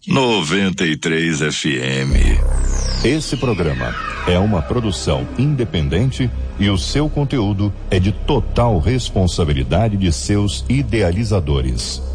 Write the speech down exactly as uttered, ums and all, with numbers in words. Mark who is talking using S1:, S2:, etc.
S1: noventa e três F M.
S2: Esse programa é uma produção independente e o seu conteúdo é de total responsabilidade de seus idealizadores.